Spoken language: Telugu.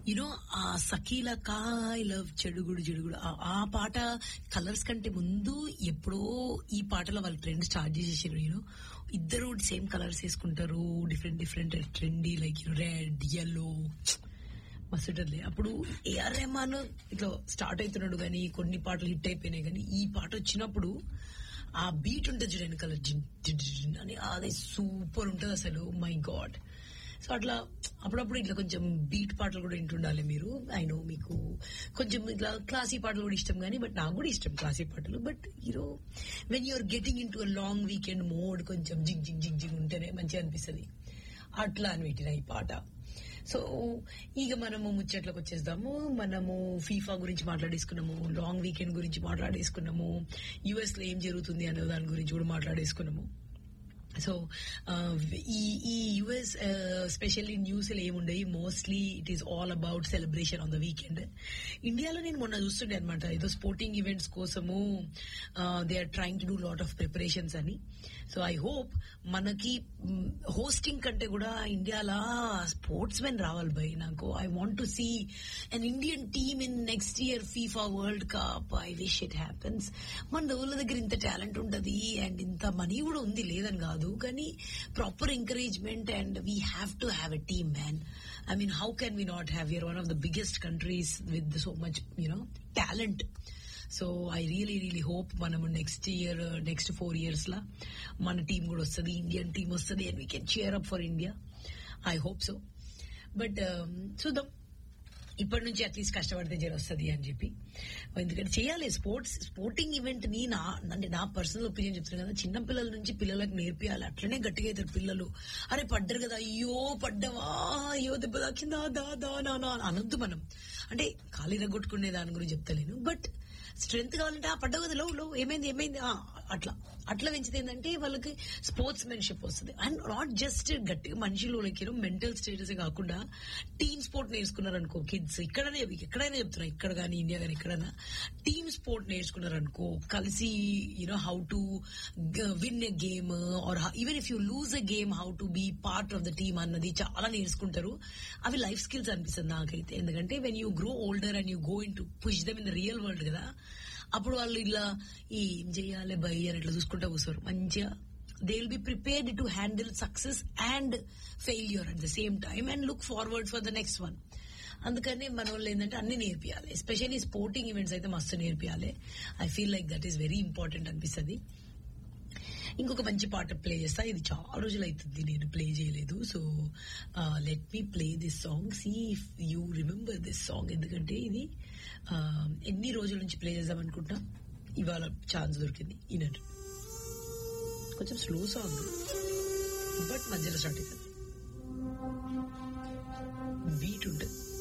యూనో ఆ సకీల కాయ్ లవ్ చెడుగుడు చెడుగుడు ఆ పాట కలర్స్ కంటే ముందు ఎప్పుడో ఈ పాటలో వాళ్ళ ట్రెండ్ స్టార్ట్ చేసేసారు. యూనో ఇద్దరు సేమ్ కలర్స్ వేసుకుంటారు, different different trendy like red yellow మస్తుంటది. అప్పుడు ఏఆర్ రెహమాన్ ఇట్లా స్టార్ట్ అవుతున్నాడు కానీ కొన్ని పాటలు హిట్ అయిపోయినాయి. కానీ ఈ పాట వచ్చినప్పుడు ఆ బీట్ ఉంటుంది చూడండి వెనకాల అని, అది సూపర్ ఉంటది అసలు. My God. సో అట్లా అప్పుడప్పుడు ఇట్లా కొంచెం బీట్ పాటలు కూడా వింటుండాలి మీరు. ఐ నో మీకు కొంచెం ఇట్లా క్లాసీ పాటలు కూడా ఇష్టం కానీ, బట్ నాకు కూడా ఇష్టం క్లాసీ పాటలు. But you know when you're getting in to a long weekend mode కొంచెం జిగ్ జిగ్ జిగ్ జిగ్ ఉంటేనే మంచిగా అనిపిస్తుంది. అట్లా అని పెట్టిన ఈ పాట. సో ఇక మనము ముచ్చట్లకు వచ్చేద్దాము. మనము ఫీఫా గురించి మాట్లాడేసుకున్నాము, లాంగ్ వీకెండ్ గురించి మాట్లాడేసుకున్నాము, యుఎస్ లో ఏం జరుగుతుంది అనే దాని గురించి కూడా మాట్లాడేసుకున్నాము. సో ఈ యుఎస్ స్పెషల్లీ న్యూస్ లో ఏముండయి, mostly it is all about celebration on the weekend. ఇండియాలో నేను మొన్న చూస్తుండే అనమాట, ఏదో స్పోర్టింగ్ ఈవెంట్స్ కోసము they are trying to do lot of preparations అని. సో ఐ హోప్ మనకి హోస్టింగ్ కంటే కూడా ఇండియాలో స్పోర్ట్స్ మెన్ రావాలి భయ్. నాకు I want to see an Indian team in next year FIFA world cup. I wish it happens. మన వాళ్ళ దగ్గర ఇంత టాలెంట్ ఉంటది అండ్ ఇంత మనీ కూడా ఉంది, లేదని కాదు, కానీ proper encouragement and we have to have a team man. I mean how can we not have your one of the biggest countries with so much you know talent. So I really really hope మనము నెక్స్ట్ 4 years లా మన టీం కూడా వస్తుంది, ఇండియన్ టీం వస్తుంది and we can cheer up for India. I hope so. But చూద్దాం, ఇప్పటి నుంచి అట్లీస్ట్ కష్టపడితే వస్తుంది అని చెప్పి. ఎందుకంటే చేయాలి స్పోర్టింగ్ ఈవెంట్ ని. నా పర్సనల్ ఒపీనియన్ చెప్తున్నాను కదా, చిన్న పిల్లల నుంచి పిల్లలకు నేర్పియాలి. అట్లనే గట్టిగా అవుతారు పిల్లలు. అరే పడ్డారు కదా, అయ్యో పడ్డావా, అయ్యో దెబ్బ తాకిందా, దా నా అనొద్దు మనం. అంటే ఖాళీ రగ్గొట్టుకునే దాని గురించి చెప్తలేను, బట్ స్ట్రెంత్ కావాలంటే ఆ పడ్డ కదా, లో ఏమైంది అట్లా పెంచితే ఏంటంటే వాళ్ళకి స్పోర్ట్స్ మెన్షిప్ వస్తుంది. అండ్ నాట్ జస్ట్ గట్టిగా మనుషులు మెంటల్ స్టేటస్ కాకుండా టీమ్ స్పోర్ట్ నేర్చుకున్నారనుకో కిడ్స్, ఎక్కడైనా చెప్తున్నా, ఇక్కడ కానీ ఇండియా కానీ ఎక్కడైనా టీమ్ స్పోర్ట్ నేర్చుకున్నారనుకో, కలిసి you know how to win a game are even if you lose a game how to be part of the team అన్నది చాలా నేర్చుకుంటారు. అవి లైఫ్ స్కిల్స్ అనిపిస్తుంది నాకైతే. ఎందుకంటే when you grow older and you go in to push them in the real world కదా, అప్పుడు వాళ్ళు ఇలా ఏం చెయ్యాలి బై అని ఇట్లా చూసుకుంటా కూర్చోరు. మంచిగా they will be prepared to handle success and failure at the same time and look forward for the next one. అందుకని మన వాళ్ళు ఏంటంటే అన్ని నేర్పియాలి, ఎస్పెషల్లీ స్పోర్టింగ్ ఈవెంట్స్ అయితే మస్తు నేర్పియాలి. I feel like that is very important అనిపిస్తుంది. ఇంకొక మంచి పాట ప్లే చేస్తా, ఇది చాలా రోజులు అవుతుంది నేను ప్లే చేయలేదు. So let me play this song, see if you remember this song. ఎందుకంటే ఇది ఎన్ని రోజుల నుంచి ప్లే చేద్దాం అనుకుంటా, ఇవాళ ఛాన్స్ దొరికింది. ఈనాడు కొంచెం స్లో సాంగ్ బట్ మధ్యలో స్టార్ట్ అవుతుంది, బీట్ ఉంటుంది.